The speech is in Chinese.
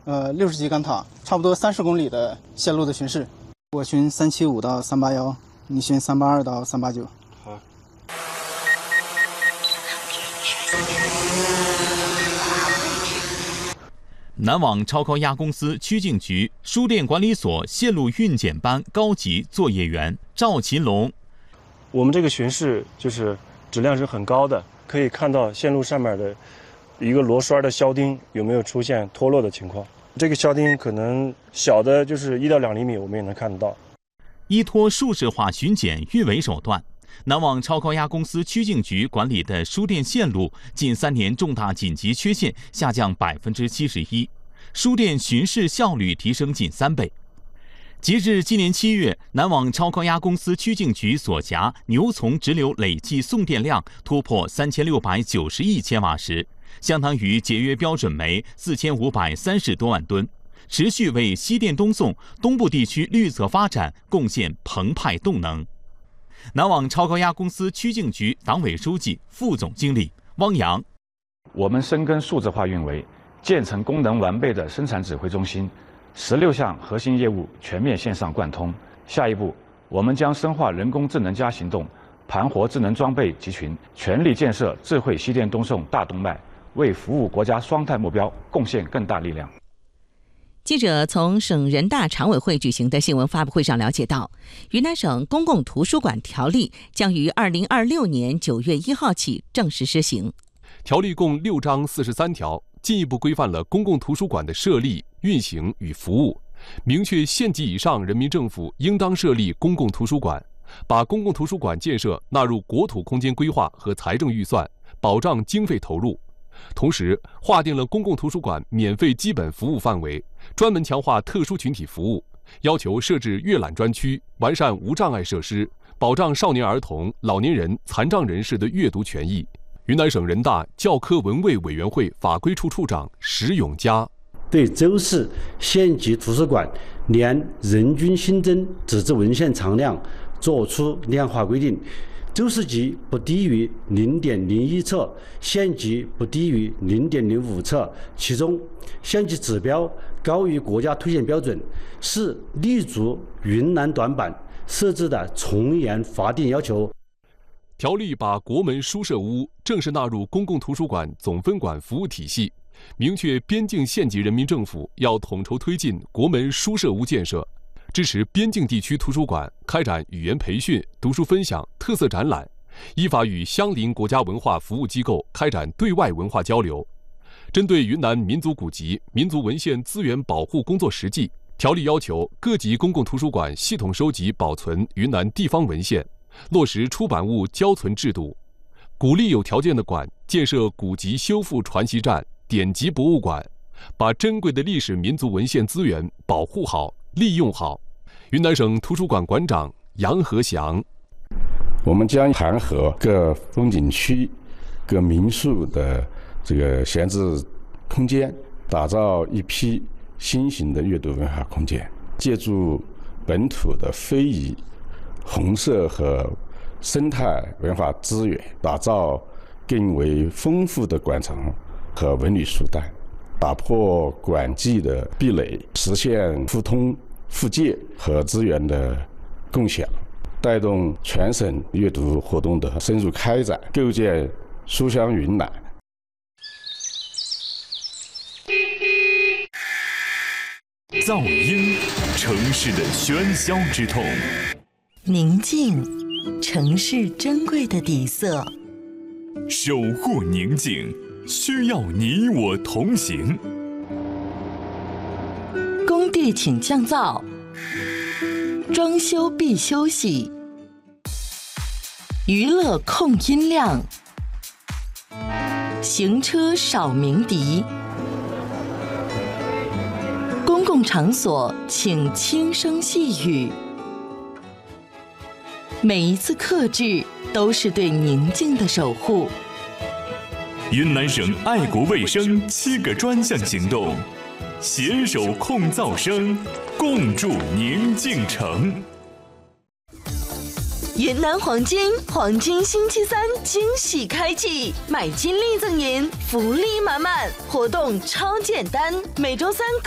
60级钢塔，差不多30公里的线路的巡视。我巡375到381，你巡382到389。 好。 南网超高压公司曲靖局输电管理所线路运检班高级作业员赵勤龙。 我们这个巡视就是质量是很高的，可以看到线路上面的一个螺栓的销钉有没有出现脱落的情况。这个销钉可能小的就是1到2厘米，我们也能看得到。 依托数字化巡检运维手段，南网超高压公司曲靖局管理的输电线路近3年重大紧急缺陷下降71%，输电巡视效率提升近3倍。截至今年7月，南网超高压公司曲靖局所辖牛从直流累计送电量突破3690亿千瓦时，相当于节约标准煤4530多万吨，持续为西电东送东部地区绿色发展贡献澎湃动能。南网超高压公司曲靖局党委书记、副总经理汪洋： 我们深耕数字化运维，建成功能完备的生产指挥中心，16项核心业务全面线上贯通。下一步，我们将深化人工智能加行动，盘活智能装备集群，全力建设智慧西电东送大动脉，为服务国家双碳目标贡献更大力量。 记者从省人大常委会举行的新闻发布会上了解到，云南省公共图书馆条例将于2026年9月1号起正式施行。 条例共6章43条，进一步规范了公共图书馆的设立、运行与服务，明确县级以上人民政府应当设立公共图书馆，把公共图书馆建设纳入国土空间规划和财政预算，保障经费投入。同时，划定了公共图书馆免费基本服务范围，专门强化特殊群体服务，要求设置阅览专区，完善无障碍设施，保障少年儿童、老年人、残障人士的阅读权益。云南省人大教科文卫委员会法规处处长石永佳对州市县级图书馆年人均新增纸质文献藏量作出量化规定，州市级不低于0.01册，县级不低于0.05册，其中县级指标高于国家推荐标准，是立足云南短板设置的从严法定要求。 条例把国门书社屋正式纳入公共图书馆总分管服务体系，明确边境县级人民政府要统筹推进国门书社屋建设，支持边境地区图书馆开展语言培训、读书分享、特色展览，依法与相邻国家文化服务机构开展对外文化交流。针对云南民族古籍、民族文献资源保护工作实际，条例要求各级公共图书馆系统收集保存云南地方文献，落实出版物交存制度，鼓励有条件的馆建设古籍修复传习站、典籍博物馆，把珍贵的历史民族文献资源保护好、利用好。云南省图书馆馆长杨和祥： 我们将盘合各风景区、各民宿的这个闲置空间，打造一批新型的阅读文化空间，借助本土的非遗、红色和生态文化资源，打造更为丰富的馆藏和文旅书单，打破馆际的壁垒，实现互通互借和资源的共享，带动全省阅读活动的深入开展，构建书香云南。 噪音，城市的喧嚣之痛； 宁静，城市珍贵的底色。 守护宁静，需要你我同行。 工地请降噪，装修必休息。娱乐控音量，行车少鸣笛。公共场所请轻声细语，每一次克制都是对宁静的守护。 云南省爱国卫生7个专项行动，携手控噪声，共筑宁静城。 云南黄金星期3惊喜开启，买金立赠银，福利满满，活动超简单，每周3